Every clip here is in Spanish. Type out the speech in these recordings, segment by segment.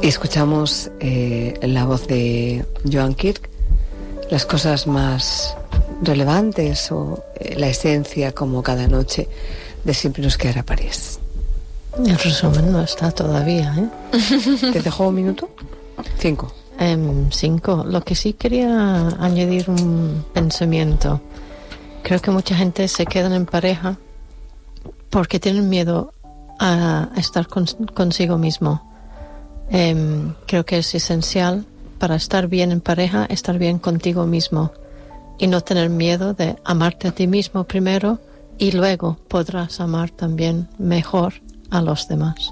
Y escuchamos la voz de Joan Kirk, las cosas más relevantes o la esencia, como cada noche de Siempre nos quedará París. El resumen no está todavía, ¿eh? ¿Te dejo un minuto? 5. 5. Lo que sí quería añadir un pensamiento. Creo que mucha gente se queda en pareja porque tienen miedo a estar consigo mismo. Creo que es esencial para estar bien en pareja, estar bien contigo mismo y no tener miedo de amarte a ti mismo primero y luego podrás amar también mejor a los demás.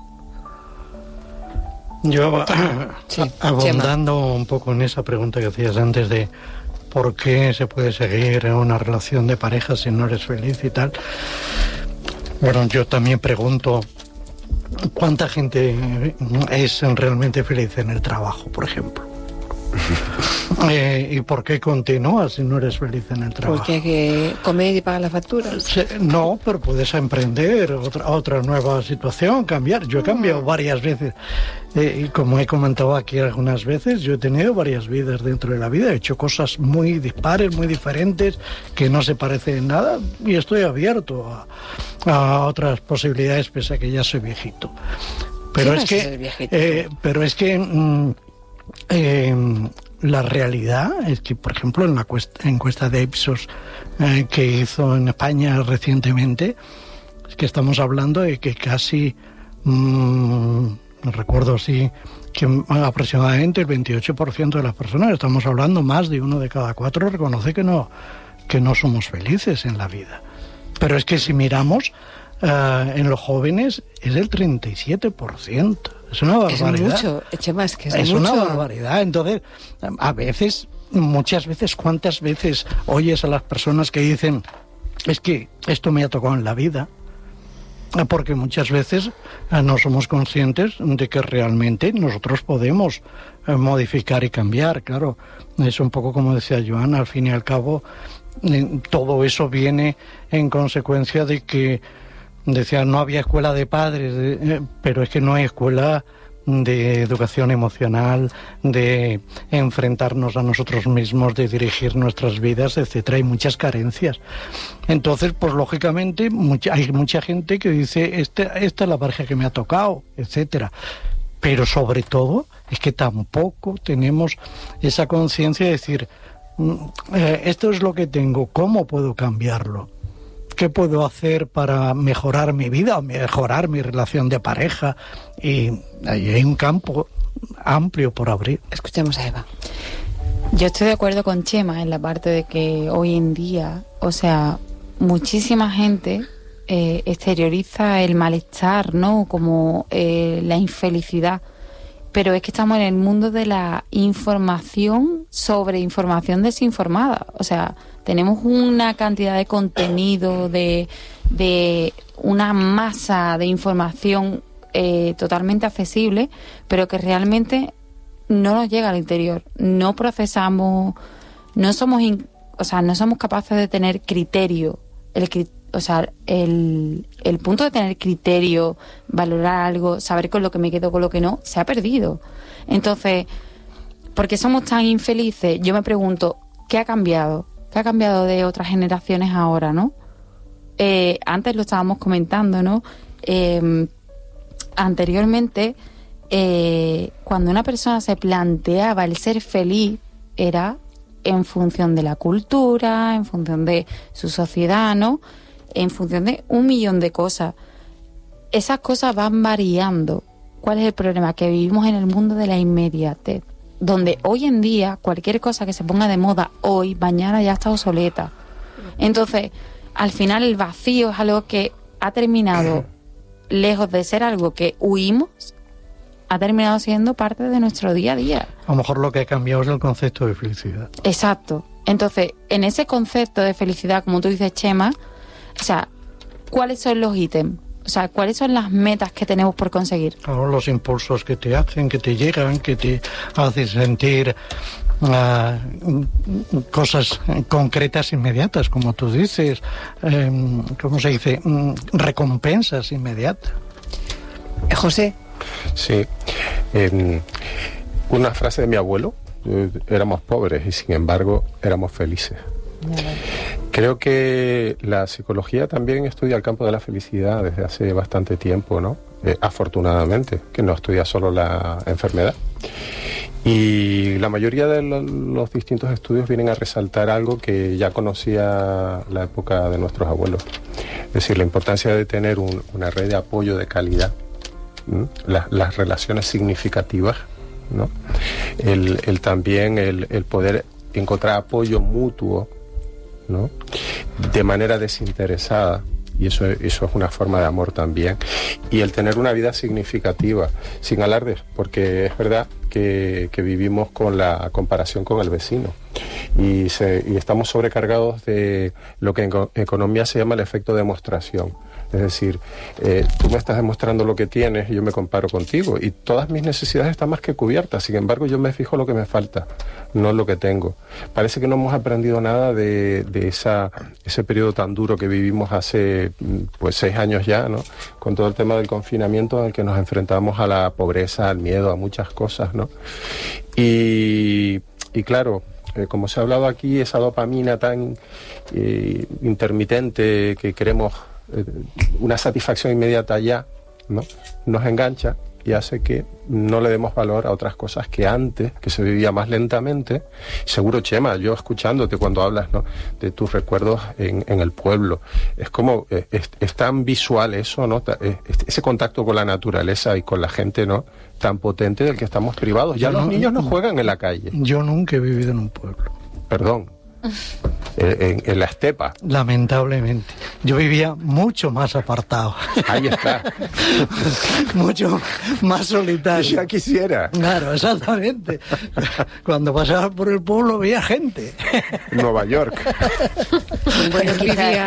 Yo, sí, abundando un poco en esa pregunta que hacías antes de por qué se puede seguir en una relación de pareja si no eres feliz y tal, bueno, yo también pregunto, ¿cuánta gente es realmente feliz en el trabajo, por ejemplo? ¿Y por qué continúas si no eres feliz en el trabajo? Porque hay que comer y pagar las facturas. No, pero puedes emprender otra nueva situación, cambiar. Yo he cambiado varias veces. Y como he comentado aquí algunas veces, yo he tenido varias vidas dentro de la vida. He hecho cosas muy dispares, muy diferentes, que no se parecen en nada. Y estoy abierto a otras posibilidades, pese a que ya soy viejito. Pero es que... la realidad es que, por ejemplo, en la encuesta de Ipsos que hizo en España recientemente, es que estamos hablando de que casi, no recuerdo si, que aproximadamente el 28% de las personas, estamos hablando más de 1 de cada 4, reconoce que no somos felices en la vida. Pero es que si miramos en los jóvenes es el 37%. Es una barbaridad. Es mucho, Chema, es que es mucho. Es una barbaridad. Entonces, a veces, muchas veces, ¿cuántas veces oyes a las personas que dicen, es que esto me ha tocado en la vida? Porque muchas veces no somos conscientes de que realmente nosotros podemos modificar y cambiar. Claro, es un poco como decía Joan, al fin y al cabo, todo eso viene en consecuencia de que decía, no había escuela de padres, pero es que no hay escuela de educación emocional, de enfrentarnos a nosotros mismos, de dirigir nuestras vidas, etcétera. Hay muchas carencias. Entonces, pues lógicamente, hay mucha gente que dice, esta es la pareja que me ha tocado, etcétera. Pero sobre todo, es que tampoco tenemos esa conciencia de decir, esto es lo que tengo, ¿cómo puedo cambiarlo? ¿Qué puedo hacer para mejorar mi vida o mejorar mi relación de pareja? Y ahí hay un campo amplio por abrir. Escuchemos a Eva. Yo estoy de acuerdo con Chema en la parte de que hoy en día, o sea, muchísima gente exterioriza el malestar, ¿no? Como la infelicidad. Pero es que estamos en el mundo de la información sobre información desinformada. O sea, tenemos una cantidad de contenido, de una masa de información totalmente accesible, pero que realmente no nos llega al interior. No procesamos, no somos capaces de tener criterio. El punto de tener criterio, valorar algo, saber con lo que me quedo, con lo que no, se ha perdido. Entonces, ¿por qué somos tan infelices? Yo me pregunto, ¿qué ha cambiado? ¿Qué ha cambiado de otras generaciones ahora, no? Antes lo estábamos comentando, ¿no? Anteriormente, cuando una persona se planteaba el ser feliz, era en función de la cultura, en función de su sociedad, ¿no? En función de 1.000.000 de cosas. Esas cosas van variando. ¿Cuál es el problema? Que vivimos en el mundo de la inmediatez, donde hoy en día cualquier cosa que se ponga de moda hoy, mañana ya está obsoleta. Entonces, al final el vacío es algo que ha terminado, lejos de ser algo que huimos, ha terminado siendo parte de nuestro día a día. A lo mejor lo que ha cambiado es el concepto de felicidad. Exacto. Entonces, en ese concepto de felicidad, como tú dices, Chema, o sea, ¿cuáles son los ítems? O sea, ¿cuáles son las metas que tenemos por conseguir? Claro, los impulsos que te hacen, que te llegan, que te hacen sentir cosas concretas inmediatas, como tú dices, ¿cómo se dice? Recompensas inmediatas. José. Sí. Una frase de mi abuelo: éramos pobres y sin embargo éramos felices. Creo que la psicología también estudia el campo de la felicidad desde hace bastante tiempo, ¿no? Afortunadamente, que no estudia solo la enfermedad. Y la mayoría de los distintos estudios vienen a resaltar algo que ya conocía la época de nuestros abuelos. Es decir, la importancia de tener una red de apoyo de calidad, las relaciones significativas, ¿no? También el poder encontrar apoyo mutuo, ¿no? De manera desinteresada, y eso es una forma de amor también, y el tener una vida significativa, sin alardes, porque es verdad que vivimos con la comparación con el vecino y estamos sobrecargados de lo que en economía se llama el efecto demostración. Es decir, tú me estás demostrando lo que tienes y yo me comparo contigo y todas mis necesidades están más que cubiertas. Sin embargo, yo me fijo lo que me falta, no lo que tengo. Parece que no hemos aprendido nada de ese periodo tan duro que vivimos hace 6 años ya, ¿no? Con todo el tema del confinamiento en el que nos enfrentamos a la pobreza, al miedo, a muchas cosas, ¿no? Y claro, como se ha hablado aquí, esa dopamina tan intermitente que queremos una satisfacción inmediata ya, ¿no? Nos engancha y hace que no le demos valor a otras cosas que antes, que se vivía más lentamente. Seguro, Chema, yo escuchándote cuando hablas, ¿no? De tus recuerdos en el pueblo, es como es tan visual eso, ¿no? Ese contacto con la naturaleza y con la gente, ¿no? Tan potente del que estamos privados. Ya los niños no juegan en la calle. Yo nunca he vivido en un pueblo. Perdón. En la estepa. Lamentablemente. Yo vivía mucho más apartado. Ahí está. Mucho más solitario. Ya quisiera. Claro, exactamente. Cuando pasaba por el pueblo veía gente. Nueva York. Bueno, vivía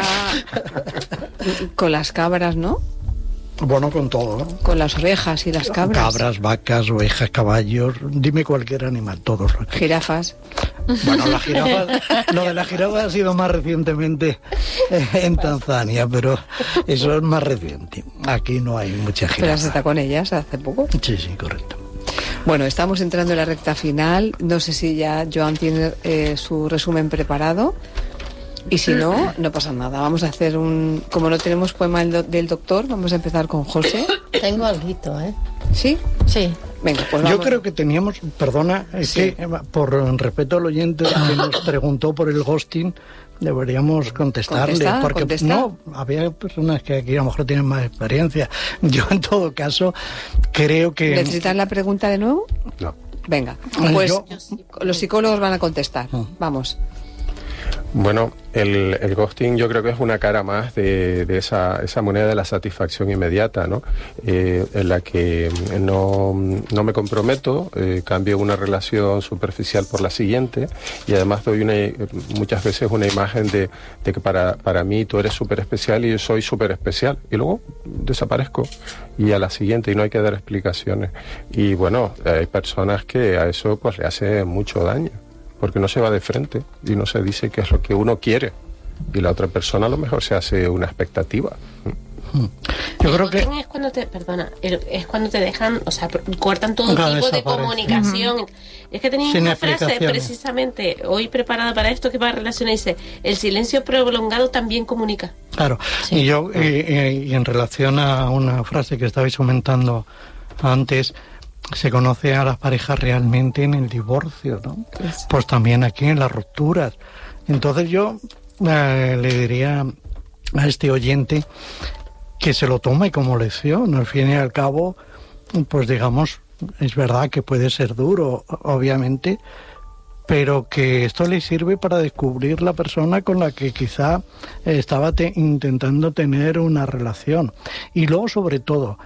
con las cabras, ¿no? Bueno, con todo, ¿no? Con las ovejas y las cabras. Cabras, vacas, ovejas, caballos, dime cualquier animal, todos. Jirafas. Bueno, la jirafa, lo de la jirafa ha sido más recientemente en Tanzania, pero eso es más reciente. Aquí no hay mucha jirafa. ¿Pero has estado con ellas hace poco? Sí, correcto. Bueno, estamos entrando en la recta final. No sé si ya Joan tiene su resumen preparado. Y si no, no pasa nada. Vamos a hacer como no tenemos poema del doctor, vamos a empezar con José. Tengo alguito, ¿eh? ¿Sí? Sí. Venga, pues vamos. Yo creo que teníamos, perdona, es que por respeto al oyente que nos preguntó por el ghosting, deberíamos contestarle. Porque no, había personas que aquí a lo mejor tienen más experiencia. Yo en todo caso creo que... ¿Necesitan la pregunta de nuevo? No. Venga, pues los psicólogos van a contestar. Vamos. Bueno, el ghosting yo creo que es una cara más de esa moneda de la satisfacción inmediata, ¿no? En la que no me comprometo, cambio una relación superficial por la siguiente y además doy muchas veces una imagen de que para mí tú eres súper especial y yo soy súper especial y luego desaparezco y a la siguiente y no hay que dar explicaciones. Y bueno, hay personas que a eso pues le hace mucho daño, porque no se va de frente y no se dice qué es lo que uno quiere y la otra persona a lo mejor se hace una expectativa. Yo creo que es cuando es cuando te dejan, o sea, cortan todo tipo de comunicación. Es que tenía una frase precisamente hoy preparada para esto que va a relacionar, dice: el silencio prolongado también comunica. Claro, sí. Y yo y en relación a una frase que estabais comentando antes, se conoce a las parejas realmente en el divorcio, ¿no? Pues también aquí en las rupturas. Entonces yo le diría a este oyente que se lo tome como lección. Al fin y al cabo, pues digamos, es verdad que puede ser duro, obviamente, pero que esto le sirve para descubrir la persona con la que quizá estaba intentando tener una relación. Y luego, sobre todo,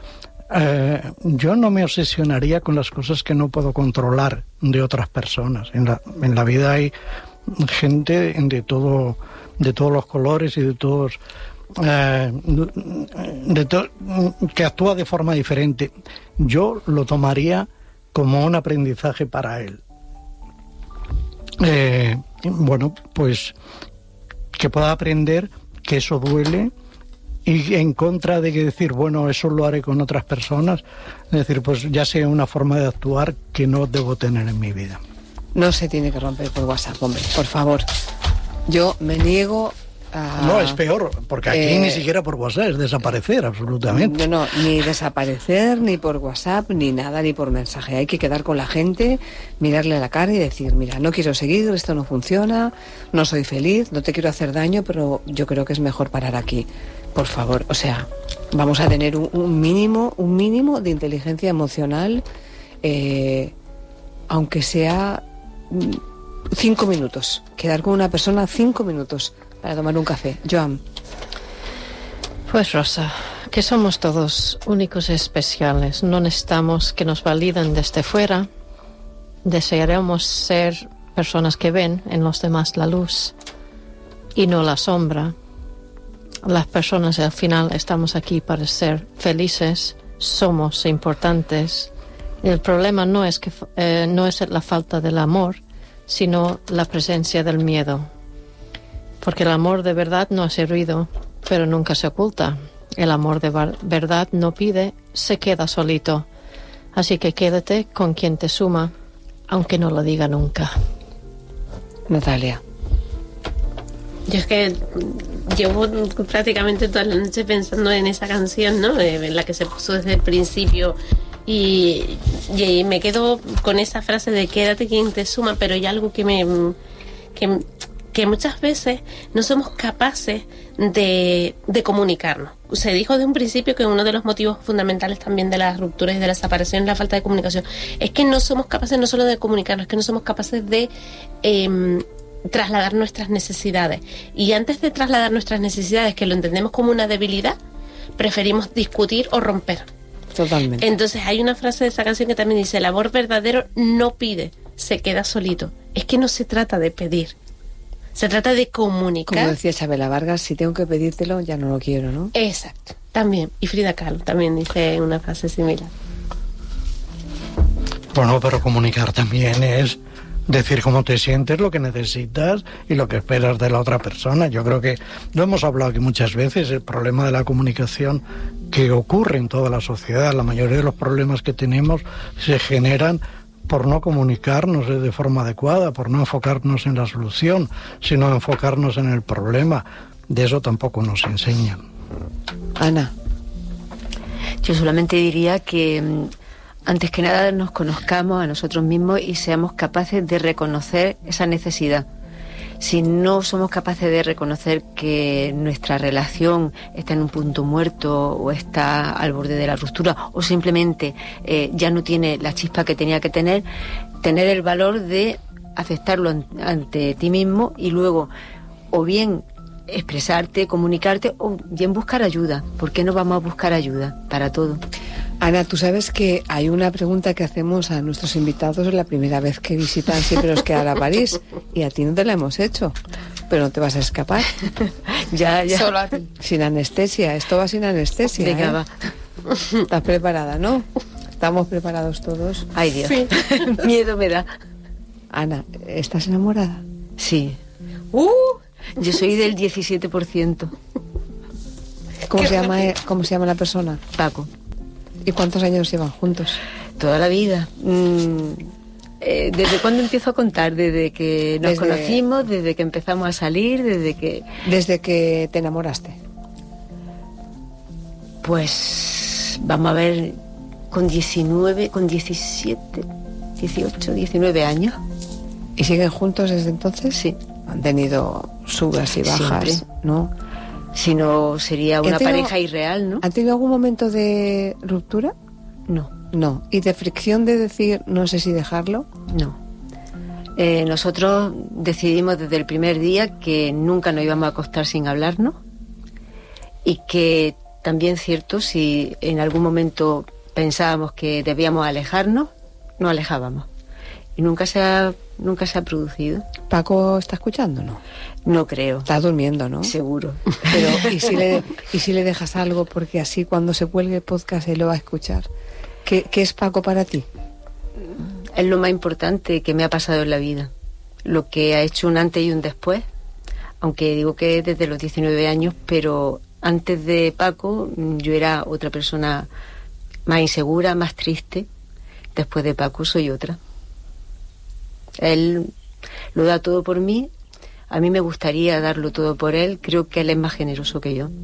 yo no me obsesionaría con las cosas que no puedo controlar de otras personas. En la vida hay gente de todos los colores y de todos que actúa de forma diferente. Yo lo tomaría como un aprendizaje para él. Bueno, pues que pueda aprender que eso duele y en contra de que decir, bueno, eso lo haré con otras personas, es decir, pues ya sea una forma de actuar que no debo tener en mi vida. No se tiene que romper por WhatsApp, hombre, por favor. Yo me niego a... No, es peor, porque aquí ni siquiera por WhatsApp, es desaparecer absolutamente. No, ni desaparecer, ni por WhatsApp, ni nada, ni por mensaje. Hay que quedar con la gente, mirarle a la cara y decir, mira, no quiero seguir, esto no funciona, no soy feliz, no te quiero hacer daño, pero yo creo que es mejor parar aquí. Por favor, o sea, vamos a tener un mínimo de inteligencia emocional, aunque sea 5 minutos. Quedar con una persona 5 minutos para tomar un café. Joan. Pues Rosa, que somos todos únicos y especiales. No necesitamos que nos validen desde fuera. Desearemos ser personas que ven en los demás la luz y no la sombra. Las personas al final estamos aquí para ser felices, somos importantes. El problema no es la falta del amor, sino la presencia del miedo. Porque el amor de verdad no hace ruido, pero nunca se oculta. El amor de verdad no pide, se queda solito. Así que quédate con quien te suma, aunque no lo diga nunca. Natalia. Yo es que llevo prácticamente toda la noche pensando en esa canción, ¿no? En la que se puso desde el principio y me quedo con esa frase de quédate quien te suma, pero hay algo que muchas veces no somos capaces de comunicarnos. Se dijo de un principio que uno de los motivos fundamentales también de las rupturas y de la separación es la falta de comunicación. Es que no somos capaces no solo de comunicarnos, es que no somos capaces de trasladar nuestras necesidades. Y antes de trasladar nuestras necesidades, que lo entendemos como una debilidad, preferimos discutir o romper. Totalmente. Entonces hay una frase de esa canción que también dice: el amor verdadero no pide, se queda solito. Es que no se trata de pedir, se trata de comunicar. Como decía Chabela Vargas, si tengo que pedírtelo, ya no lo quiero, ¿no? Exacto, también. Y Frida Kahlo también dice una frase similar. Bueno, pero comunicar también es decir cómo te sientes, lo que necesitas y lo que esperas de la otra persona. Yo creo que lo hemos hablado aquí muchas veces, el problema de la comunicación que ocurre en toda la sociedad. La mayoría de los problemas que tenemos se generan por no comunicarnos de forma adecuada, por no enfocarnos en la solución, sino enfocarnos en el problema. De eso tampoco nos enseñan. Ana. Yo solamente diría que antes que nada nos conozcamos a nosotros mismos y seamos capaces de reconocer esa necesidad. Si no somos capaces de reconocer que nuestra relación está en un punto muerto o está al borde de la ruptura o simplemente ya no tiene la chispa que tenía que tener el valor de aceptarlo ante ti mismo y luego o bien expresarte, comunicarte o bien buscar ayuda. ¿Por qué no vamos a buscar ayuda para todo? Ana, tú sabes que hay una pregunta que hacemos a nuestros invitados la primera vez que visitan Siempre nos queda París, y a ti no te la hemos hecho, pero no te vas a escapar. Ya. Solo a ti. Sin anestesia, esto va sin anestesia. Venga, va. ¿Estás preparada, no? ¿Estamos preparados todos? Ay, Dios. Sí. Miedo me da. Ana, ¿estás enamorada? Sí. Yo soy del 17%. ¿Cómo se llama la persona? Paco. ¿Y cuántos años llevan juntos? Toda la vida. ¿Desde cuándo empiezo a contar? Desde que nos conocimos, desde que empezamos a salir, desde que te enamoraste. Pues vamos a ver, con 19, con 17, 18, 19 años. ¿Y siguen juntos desde entonces? Sí. Han tenido subas y bajas, siempre, ¿no? Si no, sería una pareja irreal, ¿no? ¿Han tenido algún momento de ruptura? No. No. ¿Y de fricción de decir, no sé si dejarlo? No. Nosotros decidimos desde el primer día que nunca nos íbamos a acostar sin hablarnos y que también cierto, si en algún momento pensábamos que debíamos alejarnos, nos alejábamos. Y nunca se ha producido. ¿Paco está escuchando, no? No creo. Está durmiendo, ¿no? Seguro. Pero ¿y si le dejas algo? Porque así cuando se cuelgue el podcast él lo va a escuchar. ¿Qué es Paco para ti? Es lo más importante que me ha pasado en la vida. Lo que ha hecho un antes y un después. Aunque digo que desde los 19 años, pero antes de Paco yo era otra persona más insegura, más triste. Después de Paco soy otra. Él lo da todo por mí. A mí me gustaría darlo todo por él. Creo que él es más generoso que yo.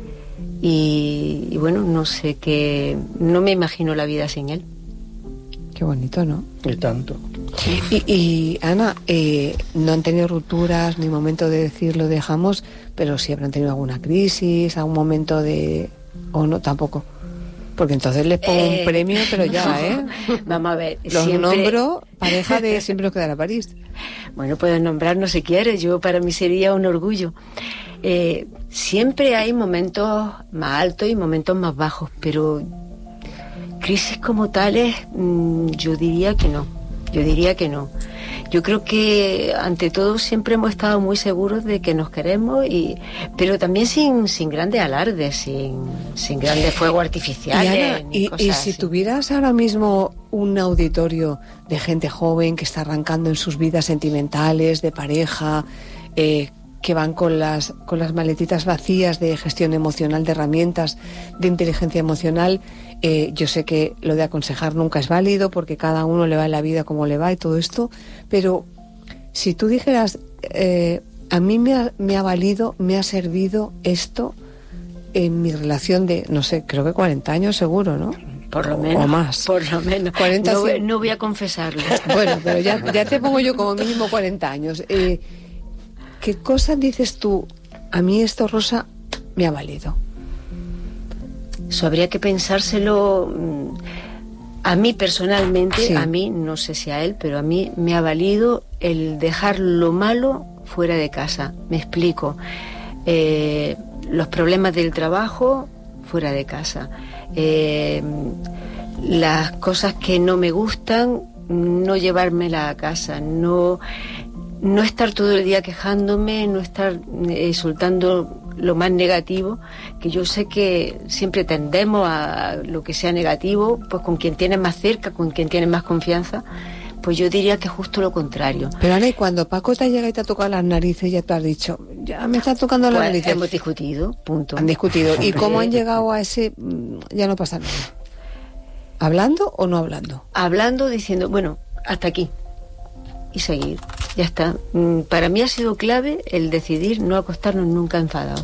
Y bueno, no sé qué... No me imagino la vida sin él. Qué bonito, ¿no? Y tanto. Y Ana, no han tenido rupturas ni momento de decir lo dejamos, pero sí habrán tenido alguna crisis, algún momento de... o no, tampoco. Porque entonces les pongo un premio, pero ya, ¿eh? Vamos a ver. Los nombro pareja de Siempre nos quedará París. Bueno, puedes nombrarnos si quieres. Yo, para mí sería un orgullo. Siempre hay momentos más altos y momentos más bajos, pero crisis como tales, yo diría que no. Yo creo que ante todo siempre hemos estado muy seguros de que nos queremos, pero también sin grandes alardes, sin grandes fuegos artificiales. Y si tuvieras ahora mismo un auditorio de gente joven que está arrancando en sus vidas sentimentales, de pareja, que van con las maletitas vacías de gestión emocional, de herramientas de inteligencia emocional, yo sé que lo de aconsejar nunca es válido porque cada uno le va en la vida como le va y todo esto, pero si tú dijeras, a mí me ha valido, me ha servido esto en mi relación de, no sé, creo que 40 años seguro, ¿no? Por lo menos. O más. Por lo menos. 40, no voy a confesarlo. Bueno, pero ya te pongo yo como mínimo 40 años. ¿Qué cosas dices tú? A mí esto, Rosa, me ha valido. Eso habría que pensárselo. A mí personalmente, sí. A mí, no sé si a él, pero a mí me ha valido el dejar lo malo fuera de casa. Me explico. Los problemas del trabajo fuera de casa. Las cosas que no me gustan, no llevármelas a casa. No estar todo el día quejándome, no estar soltando lo más negativo, que yo sé que siempre tendemos a lo que sea negativo, pues con quien tienes más cerca, con quien tienes más confianza, pues yo diría que justo lo contrario. Pero Ana, y cuando Paco te llega y te ha tocado las narices, ya te has dicho, ya me está tocando las narices. Hemos discutido, punto. Han discutido. ¿Y cómo han llegado a ese, ya no pasa nada? ¿Hablando o no hablando? Hablando, diciendo, bueno, hasta aquí. Y seguir, ya está. Para mí ha sido clave el decidir no acostarnos nunca enfadados.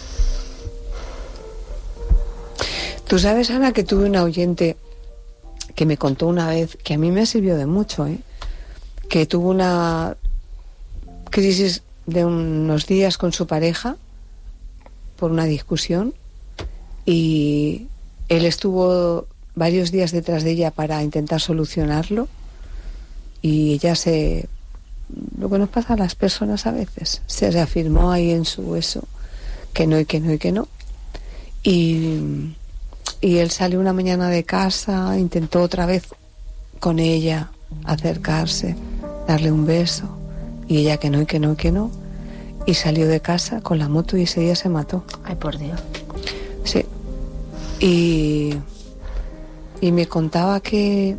Tú sabes, Ana, que tuve una oyente que me contó una vez, que a mí me sirvió de mucho, que tuvo una crisis de unos días con su pareja por una discusión y él estuvo varios días detrás de ella para intentar solucionarlo. Y ella lo que nos pasa a las personas a veces, se reafirmó ahí en su hueso que no y que no y que no. Y él salió una mañana de casa, intentó otra vez con ella acercarse, darle un beso, y ella que no y que no y que no. Y salió de casa con la moto y ese día se mató. Ay, por Dios. Sí. Y me contaba que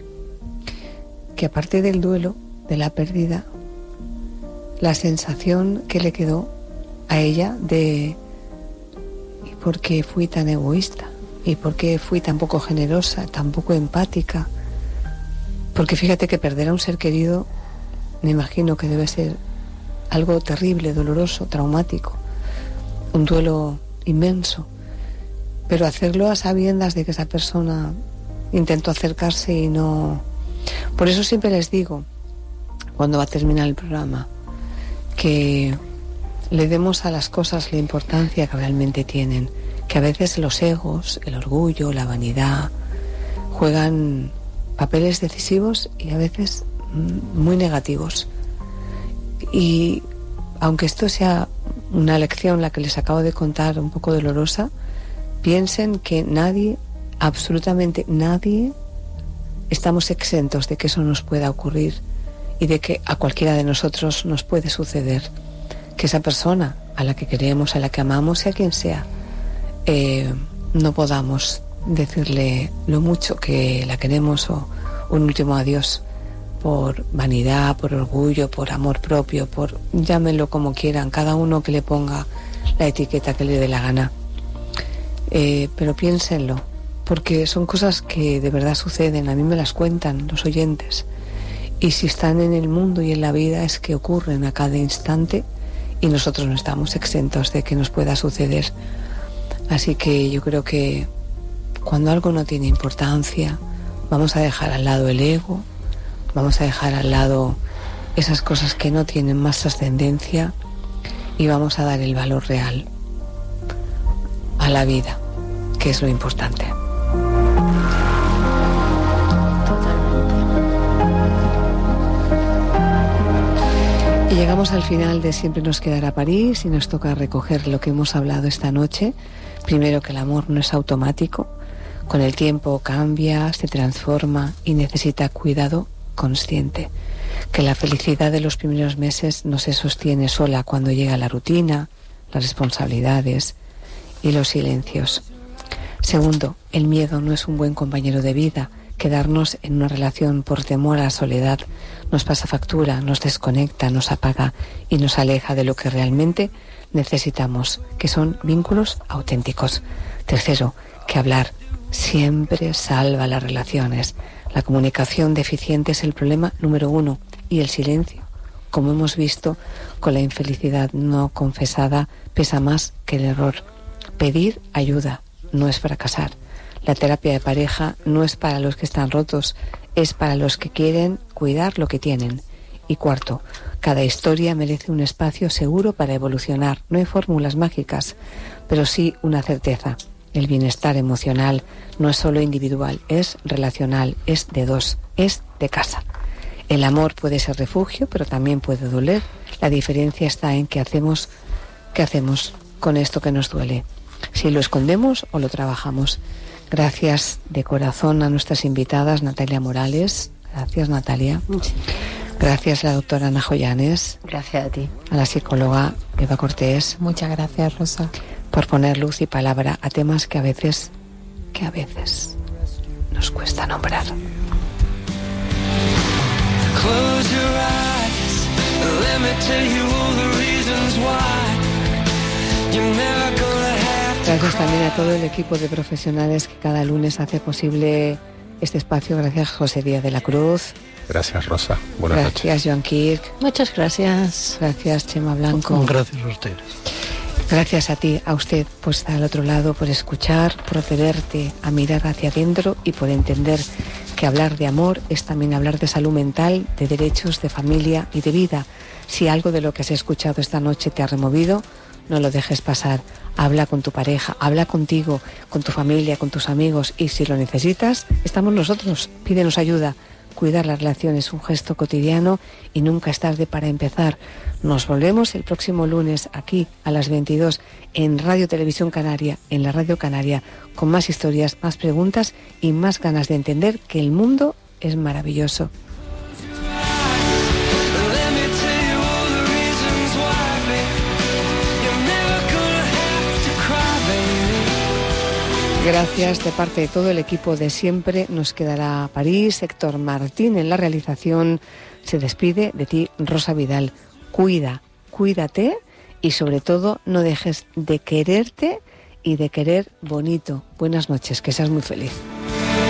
aparte del duelo, de la pérdida, la sensación que le quedó a ella de ¿y por qué fui tan egoísta? ¿Y por qué fui tan poco generosa, tan poco empática? Porque fíjate que perder a un ser querido, me imagino que debe ser algo terrible, doloroso, traumático, un duelo inmenso, pero hacerlo a sabiendas de que esa persona intentó acercarse y no... Por eso siempre les digo, cuando va a terminar el programa, que le demos a las cosas la importancia que realmente tienen, que a veces los egos, el orgullo, la vanidad, juegan papeles decisivos y a veces muy negativos. Y aunque esto sea una lección, la que les acabo de contar, un poco dolorosa, piensen que nadie, absolutamente nadie, estamos exentos de que eso nos pueda ocurrir y de que a cualquiera de nosotros nos puede suceder. Que esa persona a la que queremos, a la que amamos, sea quien sea, no podamos decirle lo mucho que la queremos o un último adiós por vanidad, por orgullo, por amor propio, por llámenlo como quieran, cada uno que le ponga la etiqueta que le dé la gana. pero piénsenlo, porque son cosas que de verdad suceden, a mí me las cuentan los oyentes, y si están en el mundo y en la vida es que ocurren a cada instante y nosotros no estamos exentos de que nos pueda suceder. Así que yo creo que cuando algo no tiene importancia, vamos a dejar al lado el ego, vamos a dejar al lado esas cosas que no tienen más trascendencia y vamos a dar el valor real a la vida, que es lo importante. Y llegamos al final de Siempre nos quedará París y nos toca recoger lo que hemos hablado esta noche. Primero, que el amor no es automático, con el tiempo cambia, se transforma y necesita cuidado consciente. Que la felicidad de los primeros meses no se sostiene sola cuando llega la rutina, las responsabilidades y los silencios. Segundo, el miedo no es un buen compañero de vida. Quedarnos en una relación por temor a la soledad nos pasa factura, nos desconecta, nos apaga y nos aleja de lo que realmente necesitamos, que son vínculos auténticos. Tercero, que hablar siempre salva las relaciones. La comunicación deficiente es el problema número 1 y el silencio, como hemos visto con la infelicidad no confesada, pesa más que el error. Pedir ayuda no es fracasar. La terapia de pareja no es para los que están rotos, es para los que quieren cuidar lo que tienen. Y cuarto, cada historia merece un espacio seguro para evolucionar. No hay fórmulas mágicas, pero sí una certeza. El bienestar emocional no es solo individual, es relacional, es de dos, es de casa. El amor puede ser refugio, pero también puede doler. La diferencia está en qué hacemos con esto que nos duele. Si lo escondemos o lo trabajamos. Gracias de corazón a nuestras invitadas, Natalia Morales. Gracias, Natalia. Sí. Gracias a la doctora Ana Joyanes. Gracias a ti. A la psicóloga Eva Cortés. Muchas gracias, Rosa. Por poner luz y palabra a temas que a veces nos cuesta nombrar. Close your eyes, let me tell you all the reasons why you're never gonna have to. Gracias también a todo el equipo de profesionales que cada lunes hace posible este espacio. Gracias, José Díaz de la Cruz. Gracias, Rosa. Buenas noches. Gracias, Joan Kirk. Muchas gracias. Gracias, Chema Blanco. Gracias a ustedes. Gracias a ti, a usted, por estar al otro lado, por escuchar, por atreverte a mirar hacia adentro y por entender que hablar de amor es también hablar de salud mental, de derechos, de familia y de vida. Si algo de lo que has escuchado esta noche te ha removido, no lo dejes pasar. Habla con tu pareja, habla contigo, con tu familia, con tus amigos, y si lo necesitas, estamos nosotros. Pídenos ayuda. Cuidar la relación es un gesto cotidiano y nunca es tarde para empezar. Nos volvemos el próximo lunes aquí a las 22 en Radio Televisión Canaria, en la Radio Canaria, con más historias, más preguntas y más ganas de entender que el mundo es maravilloso. Gracias de parte de todo el equipo de Siempre nos quedará París. Héctor Martín en la realización. Se despide de ti, Rosa Vidal. Cuídate y sobre todo no dejes de quererte y de querer bonito. Buenas noches, que seas muy feliz.